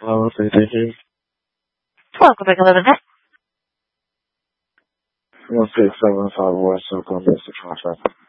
Hello, say thank you. Welcome back, another night. 16751 Circle, Mr. Contract.